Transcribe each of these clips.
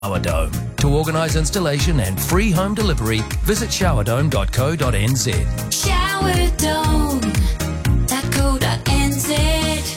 Showerdome. To organise installation and free home delivery, visit showerdome.co.nz. Showerdome.co.nz.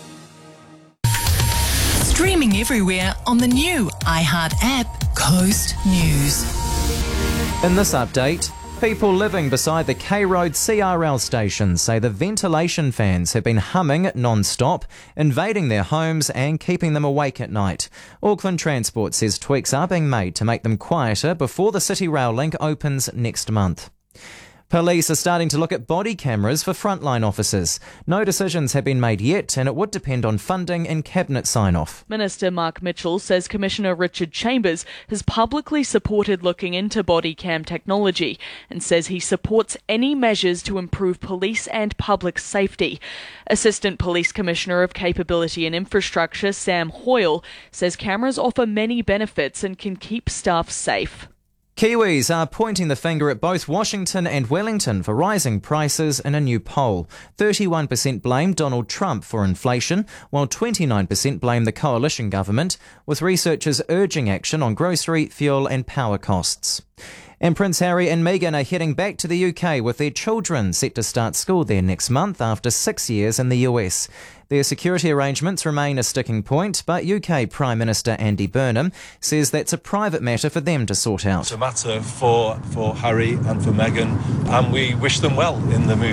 Streaming everywhere on the new iHeart app, Coast News. In this update, people living beside the K Road CRL station say the ventilation fans have been humming non-stop, invading their homes and keeping them awake at night. Auckland Transport says tweaks are being made to make them quieter before the City Rail link opens next month. Police are starting to look at body cameras for frontline officers. No decisions have been made yet, and it would depend on funding and cabinet sign-off. Minister Mark Mitchell says Commissioner Richard Chambers has publicly supported looking into body cam technology and says he supports any measures to improve police and public safety. Assistant Police Commissioner of Capability and Infrastructure Sam Hoyle says cameras offer many benefits and can keep staff safe. Kiwis are pointing the finger at both Washington and Wellington for rising prices in a new poll. 31% blame Donald Trump for inflation, while 29% blame the coalition government, with researchers urging action on grocery, fuel and power costs. And Prince Harry and Meghan are heading back to the UK with their children set to start school there next month after 6 years in the US. Their security arrangements remain a sticking point, but UK Prime Minister Andy Burnham says that's a private matter for them to sort out. It's a matter for Harry and for Meghan, and we wish them well in the move.